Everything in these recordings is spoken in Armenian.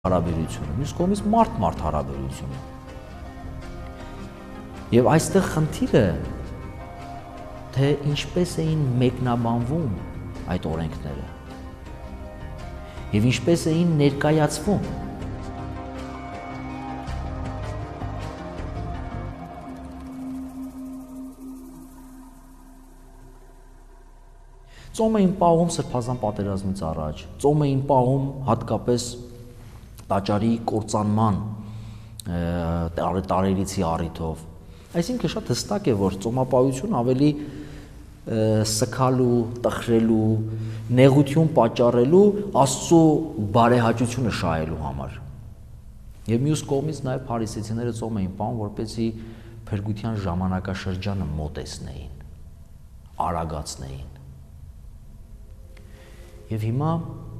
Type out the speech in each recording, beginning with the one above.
հարաբերությունը, մյուս կողմից մարդ հարաբերությունը։ Եվ այստեղ խնդիրը, թե ինչպես էին մեկնաբանվում այդ օրենքները և ինչպես էին ներկայացվում։ Ծոմ էին պահում Սրբազան պատերազմից առաջ, ծոմ էին պահում հատկապես տաճարի կործանման տարելիցի առիթով։ Այսինքն շատ հստակ է, որ ծոմապահություն ավելի սգալու, տխրելու, նեղություն պատճառելու, Աստծո բարեհաճությունը շահելու համար։ Եվ մյուս կողմից նաև փարիսեցիները ծոմ էին պահում, որպեսզի փրկության ժամանակաշրջանը մոտեցնեին, արագացնեին։ Եվ հիմա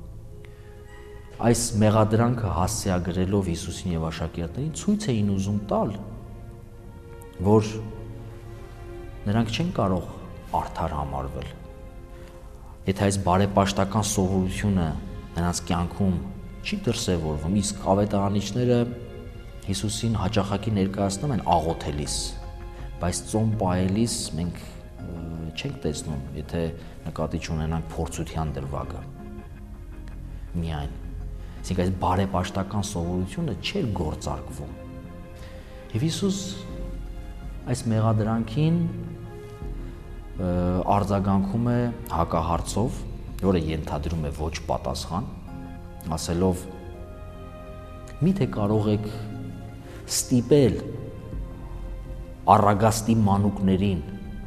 այս մեղադրանքը հասցեագրելով Հիսուսին եւ աշակերտներին ցույց էին ուզում տալ, որ նրանք չեն կարող արդար համարվել։ Եթե այս բարեպաշտական սովորությունը նրանց կյանքում չի դրսևորվում, իսկ ավետարանիչները Հիսուսին հաճախակի ներկայացնում են աղոթելիս, բայց ծոմ պահելիս մենք չենք տեսնում, եթե նկատի չունենանք փորձության դրվագը։ Միայն այսինքն այս բարեպաշտական սովորությունը չէր գործարկվում։ Եվ Հիսուս այս մեղադրանքին արձագանքում է հակահարցով, որը ենթադրում է ոչ պատասխան, ասելով. «Միթե կարող եք ստիպել առագաստի մանուկներին»,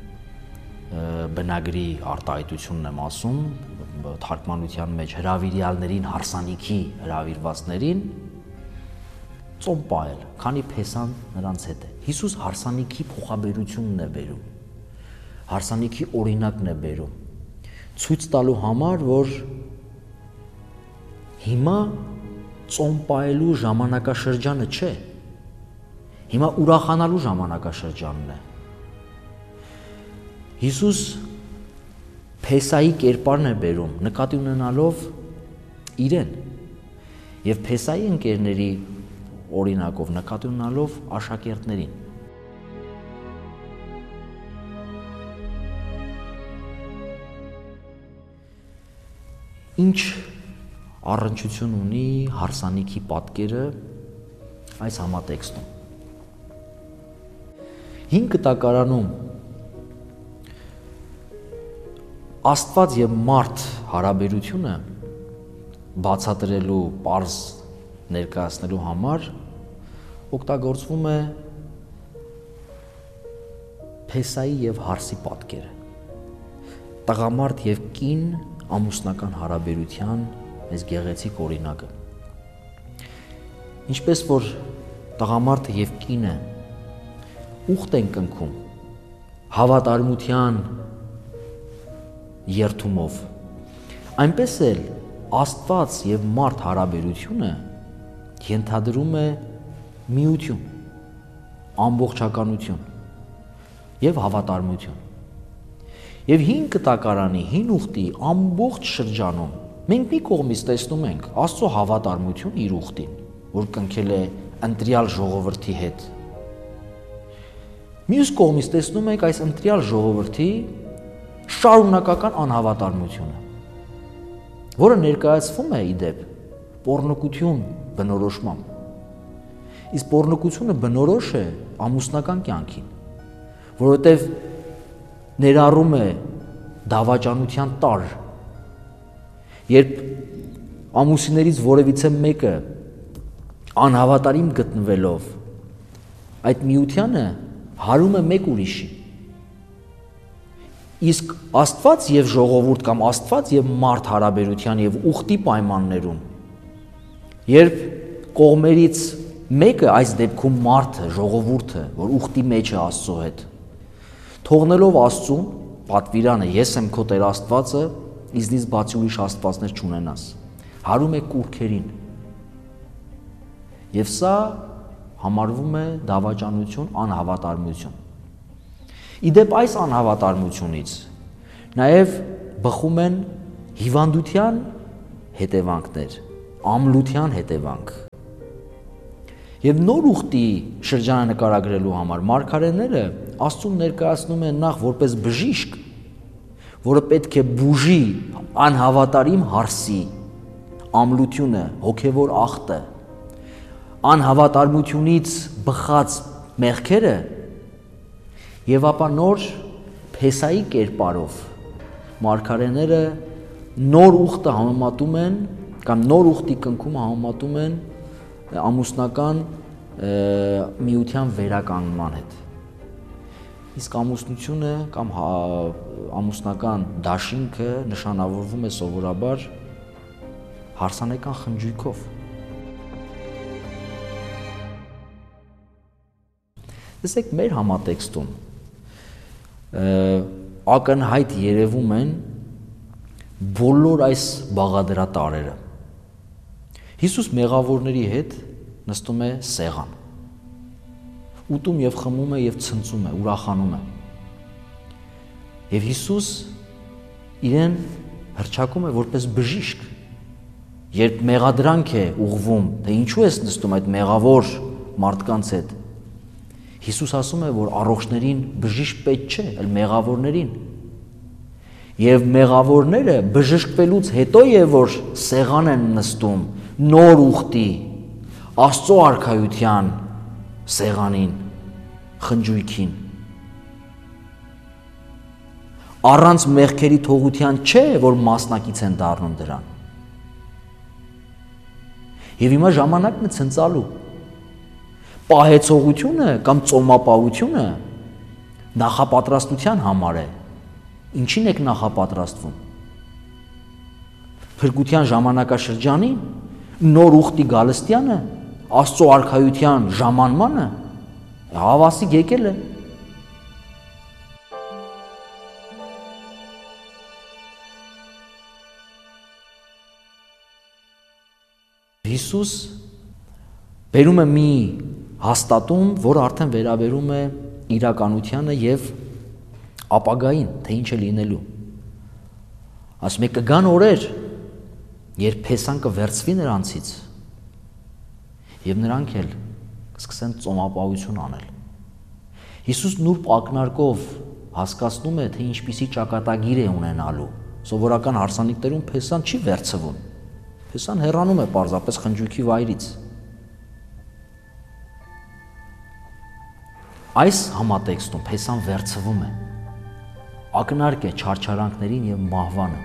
բնագրի արտահայտությունն եմ ասում, թարգմանության մեջ հրավիրյալներին, հարսանիքի հրավիրվածներին ծոմ պահել, քանի փեսան նրանց հետ է։ Հիսուս հարսանիքի փոխաբերությունն է բերում, հարսանիքի օրինակն է բերում, ցույց տալու համար, որ հիմա ծոմ պահելու ժամանակաշրջանը չէ, հիմա ուրախանալու ժամանակաշրջանն է։ Հիսուս Փեսայի կերպարն է բերում, նկատի ունենալով իրեն և Փեսայի ընկերների օրինակով նկատի ունենալով աշակերտներին։ Ինչ առնչություն ունի հարսանիքի պատկերը այս համատեքստում։ Հին Կտակարանում Աստված և մարդ հարաբերությունը բացատրելու, պարզ ներկայացնելու համար օգտագործվում է Փեսայի և հարսի պատկերը։ Տղամարդ և կին ամուսնական հարաբերության այս գեղեցիկ օրինակը։ Ինչպես որ տղամարդը և կինը ուխտ են կնքում հավատարմության երդումով, այնպես էլ Աստված և մարդ հարաբերությունը ենթադրում է միություն, ամբողջականություն և հավատարմություն։ Եվ հին Կտակարանի, հին ուխտի ամբողջ շրջանում մենք մի կողմից տեսնում ենք Աստծո հավատարմություն իր ուխտին, որ կնքել է ընտրյալ ժողովրդի հետ։ Մյուս կողմից տեսնում ենք այս ընտրյալ ժողովրդի շարունակական անհավատարմությունը, որը ներկայացվում է իդեպ պոռնկություն բնորոշմամբ։ Իսկ պոռնկությունը բնորոշ է ամուսնական կյանքին, որովհետև ներառում է դավաճանության տարր, երբ ամուսիններից որևիցե մեկը անհավատարիմ գտնվելով այդ միությանը հարում է մեկ ուրիշի։ Իսկ Աստված և ժողովուրդ կամ Աստված և մարդ հարաբերության և ուխտի պայմաններում, երբ կողմերից մեկը, այս դեպքում մարդը, ժողովուրդը, որ ուխտի մեջ է Աստծո հետ, թողնելով Աստծուն, պատվիրանը ես եմ քո Տեր Աստվածը, ինձնից բացի ուրիշ աստվածներ չունենաս, հարում է կուռքերին։ Եվ սա համարվում է դավաճանություն, անհավատարմություն։ Իդեպ այս անհավատարմությունից նաև բխում են հիվանդության հետևանքներ, ամլության հետևանք։ Եվ նոր ուխտի շրջանը նկարագրելու համար մարգարեները Աստծուն ներկայացնում են նախ որպես բժիշկ, որը պետք է բուժի անհավատարիմ հարսի ամլությունը, հոգևոր ախտը, անհավատարմությունից բխած մեղքերը, եւ ապա նոր Փեսայի կերպարով մարգարեները նոր ուխտը համեմատում են կամ նոր ուխտի կնքումը համեմատում են ամուսնական միության վերականգնման հետ։ Իսկ ամուսնությունը կամ ամուսնական դաշինքը նշանավորվում է սովորաբար հարսանեկան խնջույքով։ Տեսեք, մեր համատեքստում ակնհայտ երևում են բոլոր այս բաղադրատարերը։ Հիսուս մեղավորների հետ նստում է սեղան, ուտում եւ խմում է եւ ցնծում է, ուրախանում է։ Եվ Հիսուս իրեն հռչակում է որպես բժիշկ։ Երբ մեղադրանք է ուղղվում, թե ինչու ես նստում այդ մեղավոր մարդկանց հետ, Հիսուս ասում է, որ առողջներին բժիշկ պետք չէ, այլ մեղավորներին։ Եվ մեղավորները բժշկվելուց հետո է, որ սեղան են նստում նոր ուխտի, Աստծո արքայության սեղանին, խնջույքին։ Առանց մեղքերի թողության չէ, որ մասնակից են դառնում դրան։ Եվ հիմա ժամանակն է ցնծալու։ Պահեցողությունը կամ ծոմապահությունը նախապատրաստության համար է։ Ինչին եք նախապատրաստվում։ Փրկության ժամանակաշրջանին, նոր ուխտի գալստյանը, Աստծո արքայության ժամանմանը հավասիկ եկել է։ Հիսուս բերում է մի հաստատում, որը արդեն վերաբերում է իրականությանը եւ ապագային, թե ինչ է լինելու։ Ասում է կգան օրեր, երբ Փեսան կվերցվի նրանցից եւ նրանք էլ կսկսեն ծոմապահություն անել։ Հիսուս նուրբ ակնարկով հասկացնում է, թե ինչպիսի ճակատագիր է ունենալու։ Սովորական հարսանիքներում Փեսան չի վերցվում։ Փեսան հեռանում է պարզապես խնջույքի վայրից։ Այս համատեքստում Փեսան վերցվում է, ակնարկ է չարչարանքներին եւ մահվանը։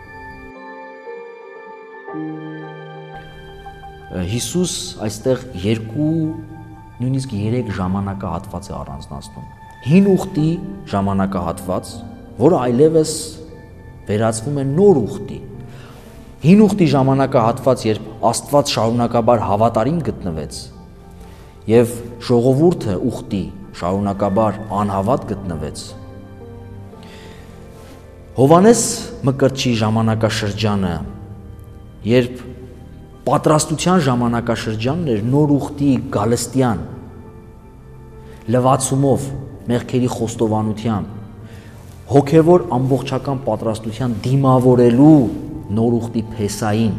Հիսուս այստեղ 2, նույնիսկ 3 ժամանակահատված է առանձնացնում։ Հին ուխտի ժամանակահատված, որը այլևս վերածվում է նոր ուխտի։ Հին ուխտի ժամանակահատված, երբ Աստված շարունակաբար հավատարիմ գտնվեց եւ ժողովուրդը ուխտի շարունակաբար անհավատ գտնվեց։ Հովանես Մկրտչի ժամանակաշրջանը, երբ պատրաստության ժամանակաշրջանն էր նոր ուխտի գալստյան, լվացումով, մեղքերի խոստովանությամբ, հոգևոր ամբողջական պատրաստության դիմավորելու նոր ուխտի Փեսային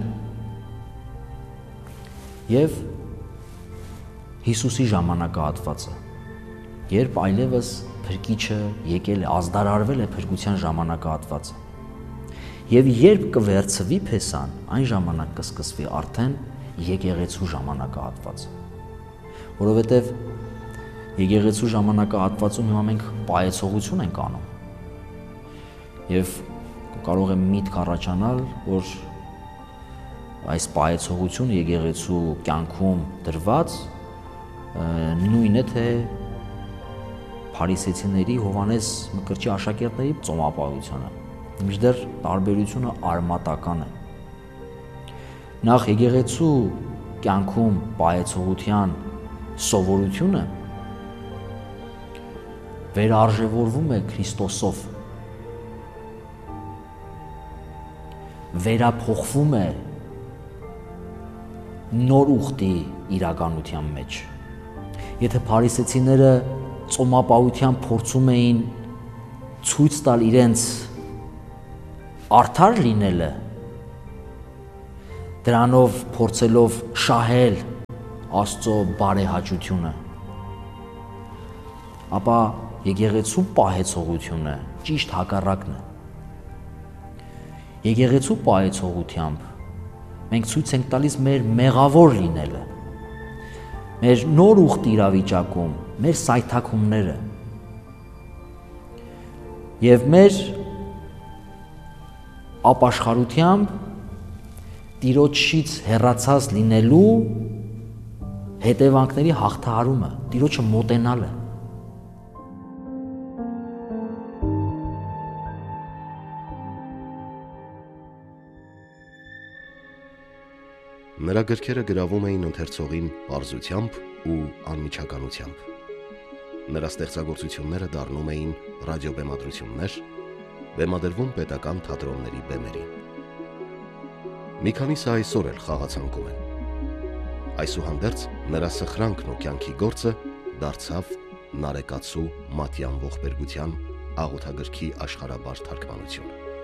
եւ Հիսուսի ժամանակահատվածը, երբ այլևս Փրկիչը եկել է, ազդարարվել է փրկության ժամանակահատվածը։ Եվ երբ կվերցվի Փեսան, այն ժամանակ կսկսվի արդեն եկեղեցու ժամանակահատվածը։ Որովհետև եկեղեցու ժամանակահատվածում հիմա մենք պահեցողություն ենք անում։ Եվ կարող է միտք առաջանալ, որ այս պահեցողությունը եկեղեցու կյանքում դրված նույնն է, թե փարիսեցիների Հովանես Մկրտչի աշակերտների ծոմապահությունը, մինչդեռ տարբերությունը արմատական է։ Նախ եկեղեցու կյանքում պահեցողության սովորությունը վերարժևորվում է Քրիստոսով, վերափոխվում է նոր ուխտի իրականության մեջ։ Եթե փարիսեցիները ծոմապահության փորձում էին ցույց տալ իրենց արդար լինելը, դրանով փորձելով շահել Աստծո բարեհաճությունը, ապա եկեղեցու պահեցողությունը ճիշտ հակառակն է։ Եկեղեցու պահեցողությամբ մենք ցույց ենք տալիս մեր մեղավոր լինելը, մեր նոր ուխտ իրավիճակում, մեր սայթաքումները եւ մեր ապաշխարությամբ Տիրոջից հեռացած լինելու հետևանքների հաղթահարումը, Տիրոջը մոտենալը։ Նրա գրքերը գրավում էին ընթերցողին պարզությամբ ու անմիջականությամբ։ Նրա ստեղծագործությունները դառնում էին ռադիոբեմադրություններ, բեմադրվում պետական թատրոնների բեմերին։ Մի քանիսը այսօր էլ խաղացանկում են։ Այսուհանդերձ նրա սխրանքն ու կյանքի գործը դարձավ Նարեկացու Մատյան ողբերգության աղոթագրքի աշխարհաբար թարգմանությունը։